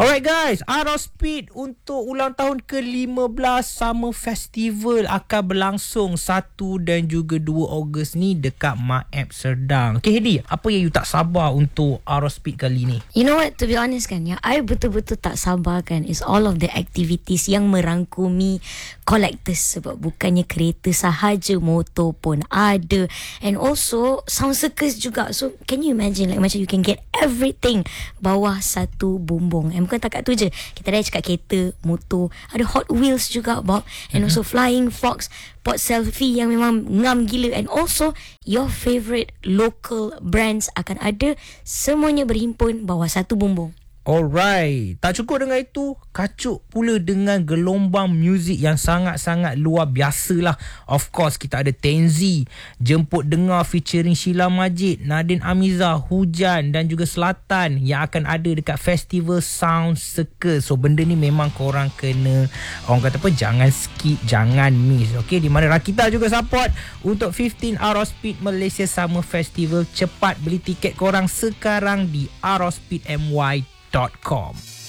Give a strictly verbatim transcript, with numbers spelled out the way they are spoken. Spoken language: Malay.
Alright guys, Aerospeed untuk ulang tahun ke lima belas Summer Festival akan berlangsung satu dan juga dua Ogos ni dekat Maep Serdang. Okay Hedi, apa yang you tak sabar untuk Aerospeed kali ni? You know what, to be honest kan, yang I betul-betul tak sabar kan is all of the activities yang merangkumi collectors. Sebab bukannya kereta sahaja, motor pun ada, and also sound circus juga. So can you imagine, like macam you can get everything bawah satu bumbung. And bukan takat tu je, kita dah cakap kereta, motor, ada Hot Wheels juga Bob, and mm-hmm. also Flying Fox, pot selfie yang memang ngam gila, and also your favourite local brands akan ada, semuanya berhimpun bawah satu bumbung. Alright, tak cukup dengan itu, kacuk pula dengan gelombang muzik yang sangat-sangat luar biasa lah. Of course, kita ada Tenzi, Jemput Dengar featuring Sheila Majid, Nadine Amiza, Hujan dan juga Selatan yang akan ada dekat Festival Sound Circus. So benda ni memang korang kena, orang kata apa, jangan skip, jangan miss. Okay, di mana Rakita juga support untuk lima belas Aerospeed Malaysia Summer Festival. Cepat beli tiket korang sekarang di aerospeed m y dot com.